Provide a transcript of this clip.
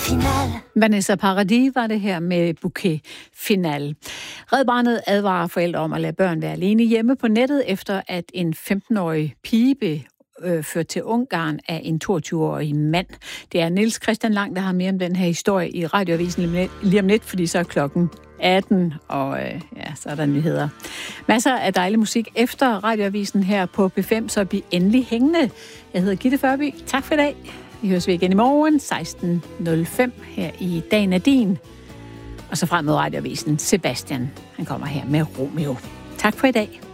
Final. Vanessa Paradis var det her med Bouquet Final. Red Barnet advarer forældre om at lade børn være alene hjemme på nettet, efter at en 15-årig pige blev ført til Ungarn af en 22-årig mand. Det er Niels Christian Lang, der har mere om den her historie i Radioavisen lige om lidt, fordi så er klokken 18, og så er der nyheder. Masser af dejlig musik efter Radioavisen her på P5, så bliv endelig hængende. Jeg hedder Gitte Førby. Tak for i dag. Vi høres ved igen i morgen 16.05 her i Dagen er din. Og så frem mod Radioavisen Sebastian. Han kommer her med Romeo. Tak for i dag.